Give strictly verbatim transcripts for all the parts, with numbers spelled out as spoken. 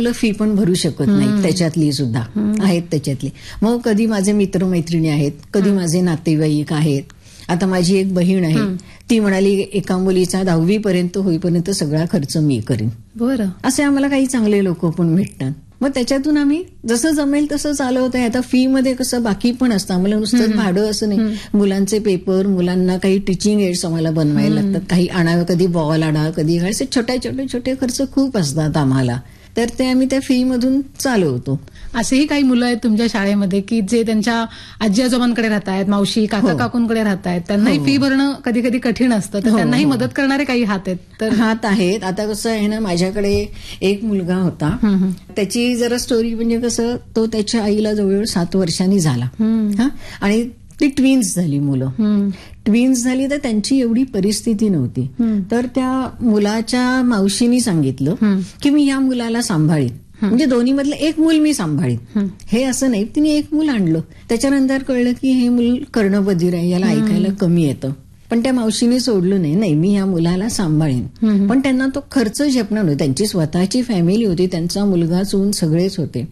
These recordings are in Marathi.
मुलं फी पण भरू शकत नाहीत, त्याच्यातली सुद्धा आहेत त्याच्यातली. मग कधी माझे मित्रमैत्रिणी आहेत, कधी माझे नातेवाईक आहेत. आता माझी एक बहीण आहे, ती म्हणाली एका मुलीचा दहावी पर्यंत होईपर्यंत सगळा खर्च मी करीन. बरं. असे आम्हाला काही चांगले लोक पण भेटतात. मग त्याच्यातून आम्ही जसं जमेल तसं चालवत आहे. आता फी मध्ये कसं बाकी पण असतं, आम्हाला नुसतं भाडं असं नाही, मुलांचे पेपर, मुलांना काही टीचिंग एड्स आम्हाला बनवायला लागतात, काही आणावं, कधी बॉल आणा, कधी असे छोटे छोटे छोटे खर्च खूप असतात आम्हाला. तर ते आम्ही त्या फी मधून चालवतो. असेही काही मुलं आहेत तुमच्या शाळेमध्ये की जे त्यांच्या आजी आजोबांकडे राहत आहेत, मावशी काका काकूंकडे राहत आहेत, त्यांनाही फी भरणं कधी कधी कठीण असतं, तर त्यांनाही मदत करणारे काही हात आहेत. तर हात आहेत. आता कसं आहे ना, माझ्याकडे एक मुलगा होता, त्याची जरा स्टोरी म्हणजे कसं, तो त्याच्या आईला जवळजवळ सात वर्षांनी झाला हा, आणि ती ट्विन्स झाली मुलं. ट्विन्स झाली तर त्यांची एवढी परिस्थिती नव्हती, तर त्या मुलाच्या मावशीनी सांगितलं की मी या मुलाला सांभाळीन, म्हणजे दोन्ही मधलं एक मूल मी सांभाळीन. हे असं नाही, तिने एक मूल आणलं. त्याच्यानंतर कळलं की हे मूल कर्णबधीर आहे, याला ऐकायला कमी येतं. पण त्या मावशीने सोडलं नाही, नाही मी या मुलाला सांभाळीन. पण त्यांना तो खर्च झेपणार नाही. त्यांची स्वतःची फॅमिली होती, त्यांचा मुलगा सून सगळेच होते.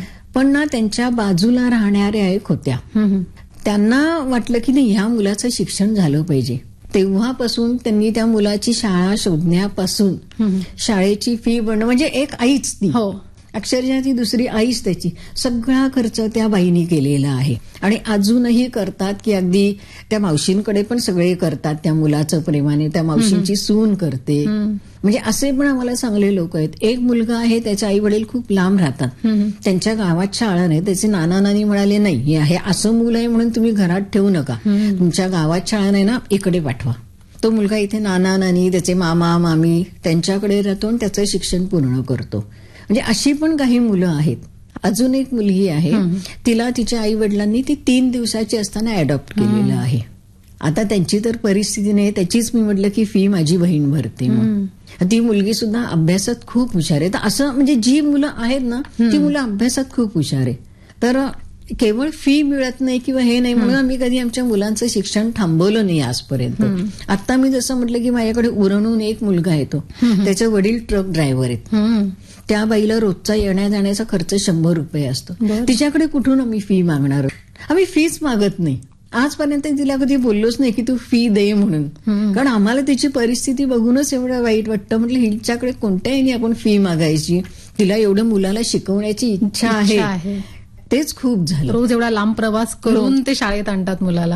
पण ना त्यांच्या बाजूला राहणाऱ्या एक होत्या, त्यांना वाटलं की नाही ह्या मुलाचं शिक्षण झालं पाहिजे. तेव्हापासून त्यांनी त्या मुलाची शाळा शोधण्यापासून शाळेची फी भरणं, म्हणजे एक आईच ती, अक्षरशः ती दुसरी आईच त्याची, सगळा खर्च त्या बाईनी केलेला आहे. आणि अजूनही करतात की अगदी त्या मावशींकडे पण सगळे करतात त्या मुलाचं प्रेमाने, त्या मावशींची सून करते. म्हणजे असे पण आम्हाला चांगले लोक आहेत. एक मुलगा आहे, त्याचे आई वडील खूप लांब राहतात, त्यांच्या गावात शाळा नाही. त्याचे नाना नानी म्हणाले नाही हे असं मुलं आहे म्हणून तुम्ही घरात ठेवू नका, तुमच्या गावात शाळा नाही ना, इकडे पाठवा. तो मुलगा इथे नाना नानी, त्याचे मामा मामी त्यांच्याकडे राहतो आणि त्याचं शिक्षण पूर्ण करतो. म्हणजे अशी पण काही मुलं आहेत. अजून एक मुलगी आहे, तिला तिच्या आई वडिलांनी ती तीन दिवसाची असताना अडॉप्ट केलेलं आहे. आता त्यांची तर परिस्थिती नाही, त्याचीच मी म्हटलं की फी माझी बहीण भरते. मग ती मुलगी सुद्धा अभ्यासात खूप हुशार आहे. तर असं म्हणजे जी मुलं आहेत ना, ती मुलं अभ्यासात खूप हुशार आहे. तर केवळ फी मिळत नाही किंवा हे नाही म्हणून आम्ही कधी आमच्या मुलांचं शिक्षण थांबवलं नाही आजपर्यंत. आता मी जसं म्हटलं की माझ्याकडे उरणहून एक मुलगा येतो, त्याचे वडील ट्रक ड्रायव्हर आहेत. त्या बाईला रोजचा येण्या जाण्याचा खर्च शंभर रुपये असतो. तिच्याकडे कुठून आम्ही फी मागणार? आम्ही फीच मागत नाही. आजपर्यंत तिला कधी बोललोच नाही की तू फी दे म्हणून, कारण आम्हाला तिची परिस्थिती बघूनच एवढं वाईट वाटतं. म्हटलं हिच्याकडे कोणत्याही आपण फी मागायची, तिला एवढं मुलाला शिकवण्याची इच्छा आहे, तेच खूप झालं. रोज एवढा लांब प्रवास करून ते शाळेत आणतात मुलाला.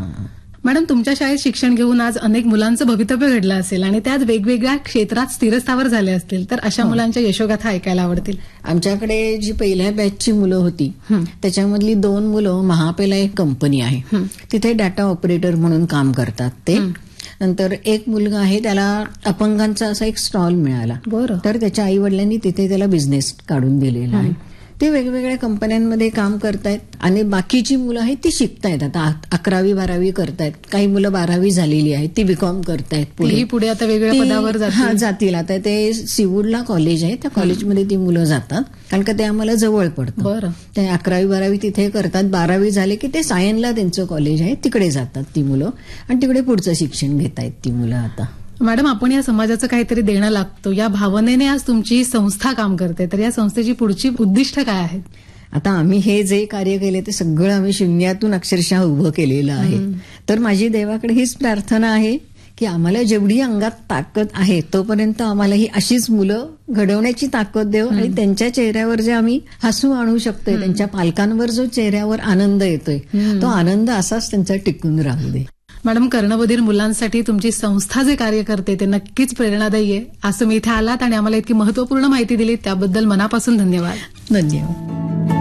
मॅडम, तुमच्या शाळेत शिक्षण घेऊन आज अनेक मुलांचं भवितव्य घडलं असेल आणि त्यात वेगवेगळ्या क्षेत्रात स्थिरस्थावर झाले असतील, तर अशा मुलांच्या यशोगाथा ऐकायला आवडतील. आमच्याकडे जी पहिल्या बॅचची मुलं होती त्याच्यामधली दोन मुलं, महापेला एक कंपनी आहे, तिथे डाटा ऑपरेटर म्हणून काम करतात ते. नंतर एक मुलगा आहे, त्याला अपंगांचा असा एक स्टॉल मिळाला. बरं. तर त्याच्या आई वडिलांनी तिथे त्याला बिझनेस काढून दिलेला आहे. ते वेगवेगळ्या कंपन्यांमध्ये काम करतायत. आणि बाकीची मुलं आहेत ती शिकतायत. आता अकरावी बारावी करतायत, काही मुलं बारावी झालेली आहेत, ती बीकॉम करतायत. पुढे पुढे आता वेगवेगळ्या पदावर जातील. आता ते सिवूरला कॉलेज आहे, त्या कॉलेजमध्ये ती मुलं जातात, कारण का ते आम्हाला जवळ पडतं. बरं. ते अकरावी बारावी तिथे करतात, बारावी झाले की ते सायनला त्यांचं कॉलेज आहे, तिकडे जातात ती मुलं आणि तिकडे पुढचं शिक्षण घेतायत ती मुलं. आता मॅडम, आपण या समाजाचं काहीतरी देणं लागतो या भावनेने आज तुमची संस्था काम करते, तर या संस्थेची पुढची उद्दिष्ट काय आहेत? आता आम्ही हे जे कार्य केले ते सगळं आम्ही शून्यातून अक्षरशः उभं केलेलं आहे. तर माझी देवाकडे हीच प्रार्थना आहे की आम्हाला जेवढी अंगात ताकद आहे तोपर्यंत आम्हाला ही अशीच मुलं घडवण्याची ताकद देव, आणि त्यांच्या चेहऱ्यावर जे आम्ही हसू आणू शकतोय, त्यांच्या पालकांवर जो चेहऱ्यावर आनंद येतोय तो आनंद असाच त्यांचा टिकून राहू दे. मॅडम, कर्णबधीर मुलांसाठी तुमची संस्था जे कार्य करते ते नक्कीच प्रेरणादायी आहे. आज तुम्ही इथे आलात आणि आम्हाला इतकी महत्वपूर्ण माहिती दिली, त्याबद्दल मनापासून धन्यवाद. धन्यवाद.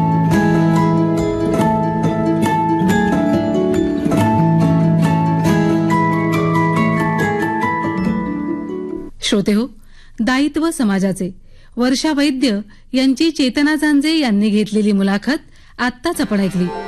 श्रोतेहो, दायित्व समाजाचे वर्षा वैद्य यांची चेतना जांजे यांनी घेतलेली मुलाखत आत्ताच आपण ऐकली.